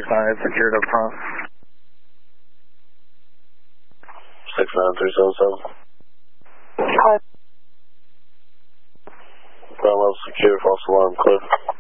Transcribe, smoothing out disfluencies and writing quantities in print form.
side, secured up front. 69377. Hi. Ground level secure, false alarm, clear.